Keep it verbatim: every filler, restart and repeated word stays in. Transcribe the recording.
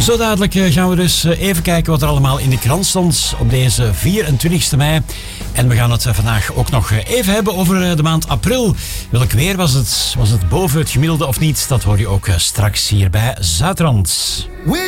Zo dadelijk gaan we dus even kijken wat er allemaal in de krant stond op deze vierentwintigste mei. En we gaan het vandaag ook nog even hebben over de maand april. Welk weer was het? Was het boven het gemiddelde of niet? Dat hoor je ook straks hier bij Zuidrand.